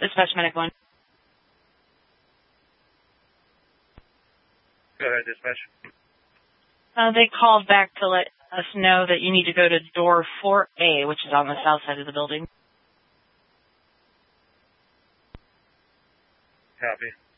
Dispatch Medic 1. Go ahead, dispatch. They called back to let us know that you need to go to door 4A, which is on the south side of the building. Copy.